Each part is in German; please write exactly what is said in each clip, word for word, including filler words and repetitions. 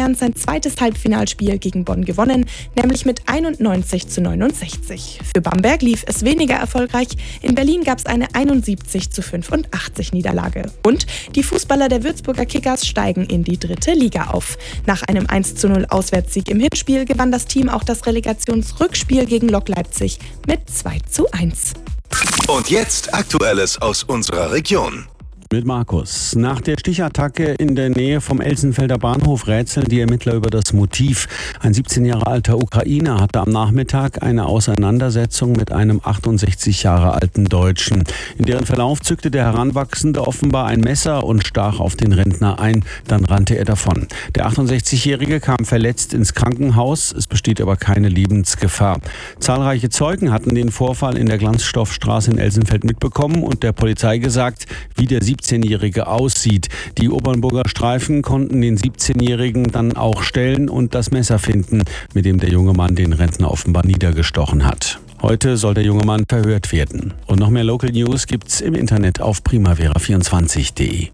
Bayern sein zweites Halbfinalspiel gegen Bonn gewonnen, nämlich mit einundneunzig zu neunundsechzig. Für Bamberg lief es weniger erfolgreich. In Berlin gab es eine einundsiebzig zu fünfundachtzig Niederlage. Und die Fußballer der Würzburger Kickers steigen in die dritte Liga auf. Nach einem eins zu null Auswärtssieg im Hinspiel gewann das Team auch das Relegationsrückspiel gegen Lok Leipzig mit zwei zu eins. Und jetzt Aktuelles aus unserer Region. Mit Markus. Nach der Stichattacke in der Nähe vom Elsenfelder Bahnhof rätseln die Ermittler über das Motiv. Ein siebzehn Jahre alter Ukrainer hatte am Nachmittag eine Auseinandersetzung mit einem achtundsechzig Jahre alten Deutschen. In deren Verlauf zückte der Heranwachsende offenbar ein Messer und stach auf den Rentner ein. Dann rannte er davon. Der achtundsechzigjährige kam verletzt ins Krankenhaus. Es besteht aber keine Lebensgefahr. Zahlreiche Zeugen hatten den Vorfall in der Glanzstoffstraße in Elsenfeld mitbekommen und der Polizei gesagt, wie der siebzehnjährige aussieht. Die Obernburger Streifen konnten den siebzehnjährigen dann auch stellen und das Messer finden, mit dem der junge Mann den Rentner offenbar niedergestochen hat. Heute soll der junge Mann verhört werden. Und noch mehr Local News gibt's im Internet auf primavera vierundzwanzig punkt de.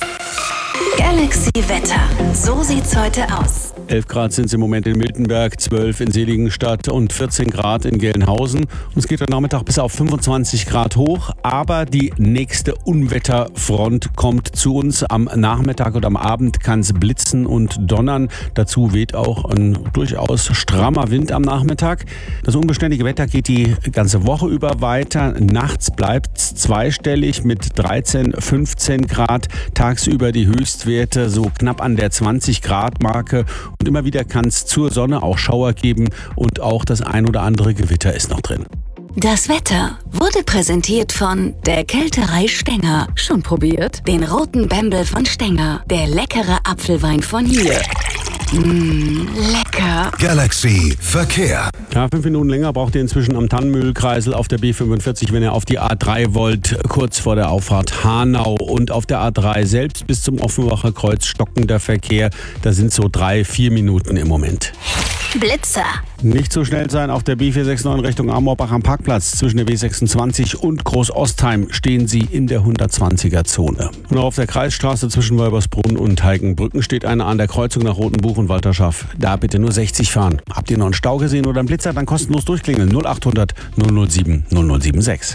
Galaxy Wetter. So sieht's heute aus. elf Grad sind es im Moment in Miltenberg, zwölf in Seligenstadt und vierzehn Grad in Gelnhausen. Und es geht heute Nachmittag bis auf fünfundzwanzig Grad hoch. Aber die nächste Unwetterfront kommt zu uns. Am Nachmittag und am Abend kann es blitzen und donnern. Dazu weht auch ein durchaus strammer Wind am Nachmittag. Das unbeständige Wetter geht die ganze Woche über weiter. Nachts bleibt es zweistellig mit dreizehn, fünfzehn Grad. Tagsüber die Höchstwerte so knapp an der zwanzig Grad Marke. Und immer wieder kann es zur Sonne auch Schauer geben und auch das ein oder andere Gewitter ist noch drin. Das Wetter wurde präsentiert von der Kälterei Stenger. Schon probiert? Den roten Bembel von Stenger. Der leckere Apfelwein von hier. Mmh, lecker. Galaxy Verkehr. Ja, fünf Minuten länger braucht ihr inzwischen am Tannenmühlkreisel auf der B fünfundvierzig, wenn ihr auf die A drei wollt, kurz vor der Auffahrt Hanau. Und auf der A drei selbst bis zum Offenbacher Kreuz stockender Verkehr. Da sind so drei, vier Minuten im Moment. Blitzer. Nicht so schnell sein auf der B vierhundertneunundsiebzig Richtung Amorbach am Parkplatz. Zwischen der B sechsundzwanzig und Groß-Ostheim stehen Sie in der hundertzwanziger Zone. Und auch auf der Kreisstraße zwischen Wolbersbrunn und Heigenbrücken steht einer an der Kreuzung nach Rotenbuch und Walterschaft. Da bitte nur sechzig fahren. Habt ihr noch einen Stau gesehen oder einen Blitzer, dann kostenlos durchklingeln. null achthundert null null sieben null null sechsundsiebzig.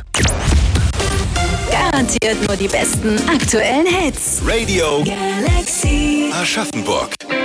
Garantiert nur die besten aktuellen Hits. Radio Galaxy Aschaffenburg.